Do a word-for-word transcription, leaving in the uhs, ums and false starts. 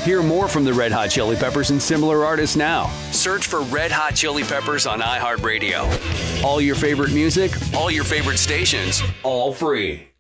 Hear more from the Red Hot Chili Peppers and similar artists now. Search for Red Hot Chili Peppers on iHeartRadio. All your favorite music, all your favorite stations, all free.